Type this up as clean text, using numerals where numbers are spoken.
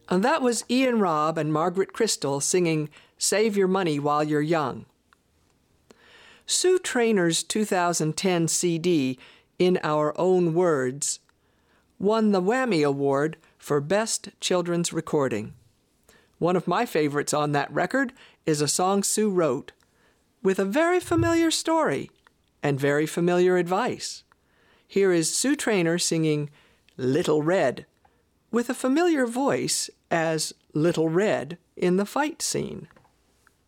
And that was Ian Robb and Margaret Crystal singing Save Your Money While You're Young. Sue Trainor's 2010 CD, In Our Own Words, won the Whammy Award for Best Children's Recording. One of my favorites on that record is a song Sue wrote with a very familiar story and very familiar advice. Here is Sue Trainor singing Little Red with a familiar voice as Little Red in the fight scene.